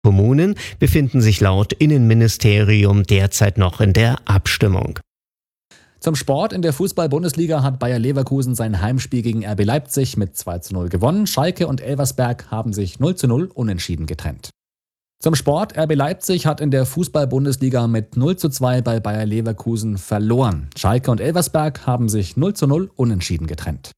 Kommunen befinden sich laut Innenministerium derzeit noch in der Abstimmung. Zum Sport: In der Fußball-Bundesliga hat Bayer Leverkusen sein Heimspiel gegen RB Leipzig mit 2:0 gewonnen. Schalke und Elversberg haben sich 0:0 unentschieden getrennt. Zum Sport: RB Leipzig hat in der Fußball-Bundesliga mit 0:2 bei Bayer Leverkusen verloren. Schalke und Elversberg haben sich 0:0 unentschieden getrennt.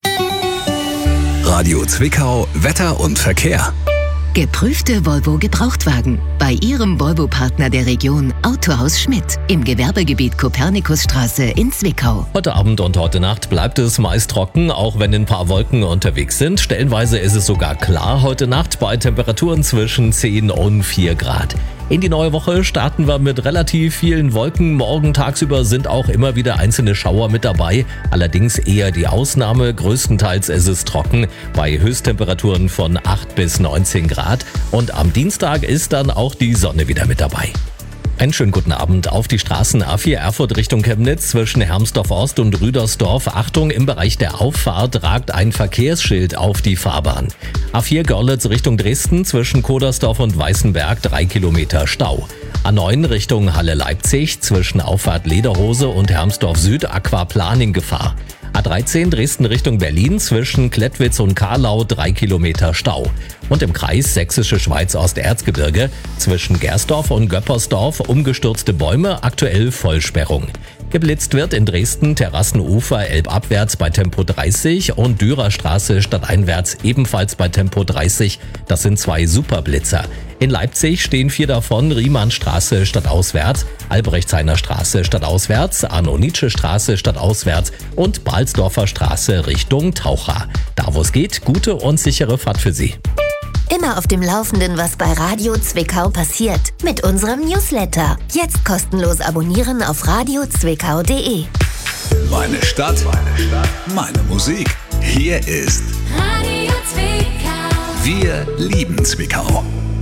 Radio Zwickau, Wetter und Verkehr. Geprüfte Volvo Gebrauchtwagen bei Ihrem Volvo-Partner der Region Autohaus Schmidt im Gewerbegebiet Kopernikusstraße in Zwickau. Heute Abend und heute Nacht bleibt es meist trocken, auch wenn ein paar Wolken unterwegs sind. Stellenweise ist es sogar klar heute Nacht bei Temperaturen zwischen 10 und 4 Grad. In die neue Woche starten wir mit relativ vielen Wolken. Morgen tagsüber sind auch immer wieder einzelne Schauer mit dabei. Allerdings eher die Ausnahme. Größtenteils ist es trocken bei Höchsttemperaturen von 8 bis 19 Grad. Und am Dienstag ist dann auch die Sonne wieder mit dabei. Einen schönen guten Abend. Auf die Straßen A4 Erfurt Richtung Chemnitz zwischen Hermsdorf Ost und Rüdersdorf. Achtung, im Bereich der Auffahrt ragt ein Verkehrsschild auf die Fahrbahn. A4 Görlitz Richtung Dresden zwischen Kodersdorf und Weißenberg 3 Kilometer Stau. A9 Richtung Halle-Leipzig zwischen Auffahrt Lederhose und Hermsdorf Süd Aquaplaning Gefahr. A13 Dresden Richtung Berlin zwischen Klettwitz und Karlau 3 Kilometer Stau. Und im Kreis Sächsische Schweiz Osterzgebirge zwischen Gersdorf und Göppersdorf umgestürzte Bäume, aktuell Vollsperrung. Geblitzt wird in Dresden Terrassenufer elbabwärts bei Tempo 30 und Dürerstraße stadteinwärts ebenfalls bei Tempo 30. Das sind 2 Superblitzer. In Leipzig stehen 4 davon: Riemannstraße stadtauswärts, Albrechtshainer Straße stadtauswärts, Arno-Nietzsche-Straße stadtauswärts und Balsdorfer Straße Richtung Taucher. Da wo es geht, gute und sichere Fahrt für Sie. Immer auf dem Laufenden, was bei Radio Zwickau passiert. Mit unserem Newsletter. Jetzt kostenlos abonnieren auf radiozwickau.de. Meine Stadt, meine Musik. Hier ist Radio Zwickau. Wir lieben Zwickau.